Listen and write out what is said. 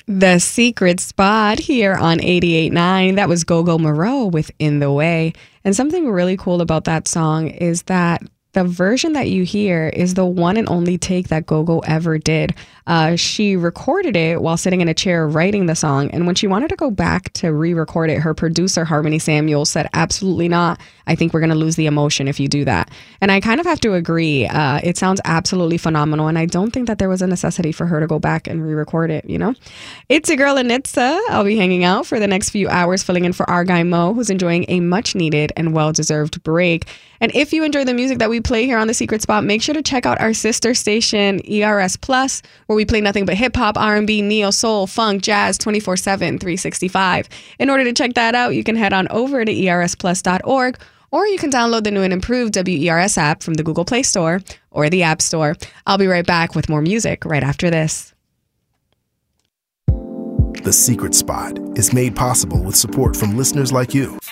The Secret Spot here on 88.9. That was Gogo Moreau with In the Way. And something really cool about that song is that the version that you hear is the one and only take that Gogo ever did. She recorded it while sitting in a chair writing the song. And when she wanted to go back to re-record it, her producer, Harmony Samuel, said, absolutely not. I think we're going to lose the emotion if you do that. And I kind of have to agree. It sounds absolutely phenomenal. And I don't think that there was a necessity for her to go back and re-record it, you know? It's your girl, Anitza. I'll be hanging out for the next few hours, filling in for our guy, Mo, who's enjoying a much-needed and well-deserved break. And if you enjoy the music that we play here on The Secret Spot, make sure to check out our sister station, ERS Plus, where we play nothing but hip-hop, R&B, neo-soul, funk, jazz, 24/7, 365. In order to check that out, you can head on over to ersplus.org, or you can download the new and improved WERS app from the Google Play Store or the App Store. I'll be right back with more music right after this. The Secret Spot is made possible with support from listeners like you.